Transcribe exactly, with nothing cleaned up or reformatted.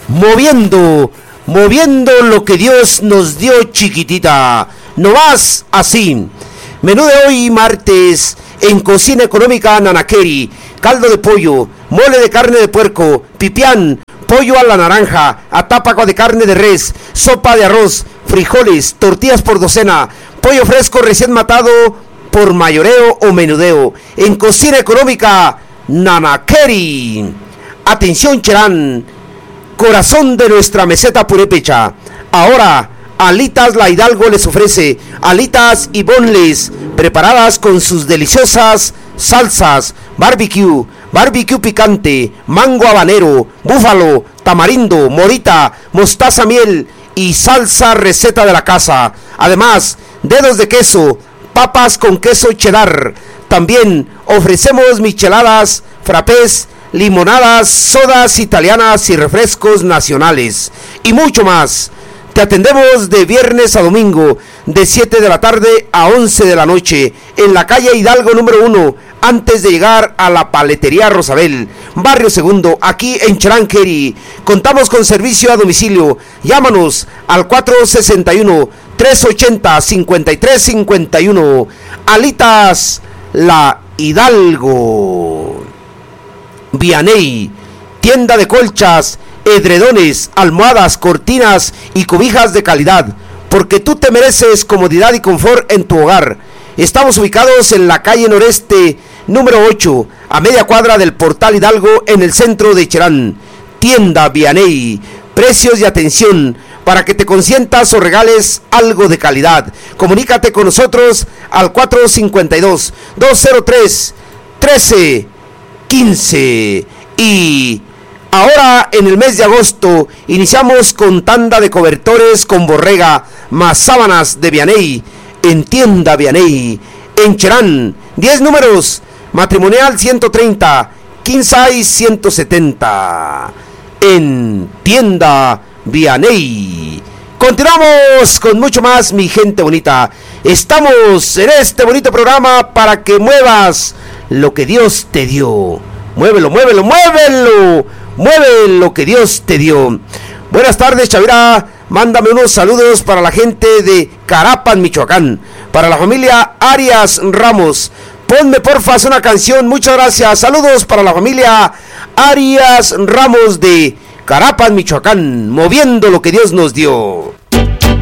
moviendo, moviendo lo que Dios nos dio, chiquitita. No más así. Menú de hoy martes en Cocina Económica Nanakeri: caldo de pollo, mole de carne de puerco, pipián, pollo a la naranja, atápaco de carne de res, sopa de arroz, frijoles, tortillas por docena, pollo fresco recién matado por mayoreo o menudeo. En Cocina Económica Nanakeri. Atención, Cherán, corazón de nuestra meseta purépecha. Ahora Alitas La Hidalgo les ofrece alitas y boneless preparadas con sus deliciosas salsas: barbecue, barbecue picante, mango habanero, búfalo, tamarindo, morita, mostaza, miel y salsa receta de la casa. Además, dedos de queso, papas con queso cheddar. También ofrecemos micheladas, frappés, limonadas, sodas italianas y refrescos nacionales y mucho más. Te atendemos de viernes a domingo, de siete de la tarde a once de la noche, en la calle Hidalgo número uno, antes de llegar a la paletería Rosabel, barrio segundo, aquí en Charanqueri. Contamos con servicio a domicilio. Llámanos al cuatro sesenta y uno, tres ochenta, cincuenta y tres cincuenta y uno. Alitas La Hidalgo. Vianey, tienda de colchas, edredones, almohadas, cortinas y cobijas de calidad, porque tú te mereces comodidad y confort en tu hogar. Estamos ubicados en la calle Noreste número ocho, a media cuadra del Portal Hidalgo, en el centro de Cherán. Tienda Vianey, precios y atención para que te consientas o regales algo de calidad. Comunícate con nosotros al cuatro cincuenta y dos, dos cero tres, trece quince. Y ahora, en el mes de agosto, iniciamos con tanda de cobertores con borrega más sábanas de Vianey. En Tienda Vianey, en Cherán, diez números, matrimonial ciento treinta, quince ciento setenta. En Tienda Vianey. Continuamos con mucho más, mi gente bonita. Estamos en este bonito programa para que muevas lo que Dios te dio. Muévelo, muévelo, muévelo. Mueve lo que Dios te dio. Buenas tardes, Chavira. Mándame unos saludos para la gente de Carapan, Michoacán. Para la familia Arias Ramos. Ponme porfa una canción. Muchas gracias. Saludos para la familia Arias Ramos de Carapan, Michoacán. Moviendo lo que Dios nos dio.